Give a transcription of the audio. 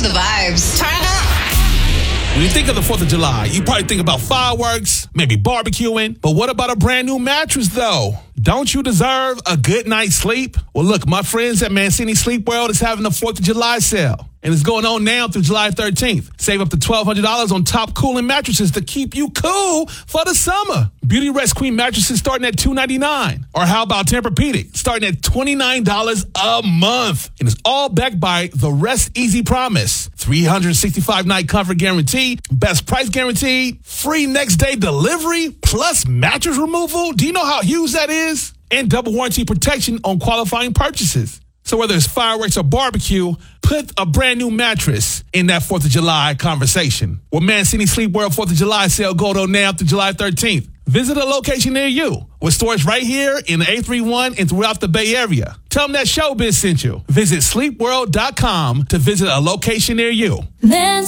the vibes. Turn it up. When you think of the 4th of July, you probably think about fireworks, maybe barbecuing. But what about a brand new mattress, though? Don't you deserve a good night's sleep? Well, look, my friends at Mancini Sleep World is having the 4th of July sale. And it's going on now through July 13th. Save up to $1,200 on top cooling mattresses to keep you cool for the summer. Beauty Rest Queen mattresses starting at $299. Or how about Tempur-Pedic starting at $29 a month. And it's all backed by the Rest Easy Promise. 365-night comfort guarantee, best price guarantee, free next day delivery, plus mattress removal. Do you know how huge that is? And double warranty protection on qualifying purchases. So whether it's fireworks or barbecue, put a brand new mattress in that 4th of July conversation. With Mancini Sleep World 4th of July sale going on now through July 13th. Visit a location near you with stores right here in the A31 and throughout the Bay Area. Tell them that Showbiz sent you. Visit sleepworld.com to visit a location near you.